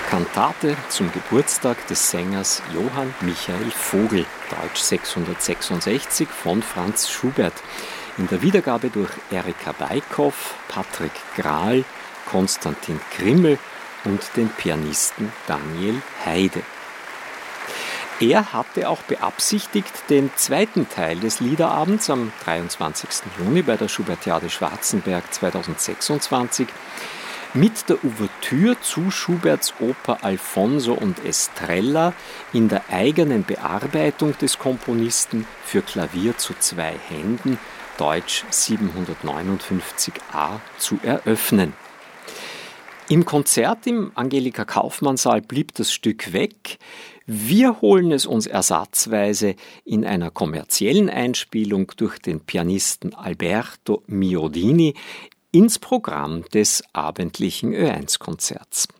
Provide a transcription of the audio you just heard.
Kantate zum Geburtstag des Sängers Johann Michael Vogl, Deutsch 666 von Franz Schubert, in der Wiedergabe durch Erika Weikhoff, Patrick Grahl, Konstantin Krimmel und den Pianisten Daniel Heide. Er hatte auch beabsichtigt, den zweiten Teil des Liederabends am 23. Juni bei der Schubertiade Schwarzenberg 2026 mit der Ouvertüre zu Schuberts Oper Alfonso und Estrella in der eigenen Bearbeitung des Komponisten für Klavier zu 2 Händen, Deutsch 759a, zu eröffnen. Im Konzert im Angelika-Kauffmann-Saal blieb das Stück weg. Wir holen es uns ersatzweise in einer kommerziellen Einspielung durch den Pianisten Alberto Miodini ins Programm des abendlichen Ö1-Konzerts.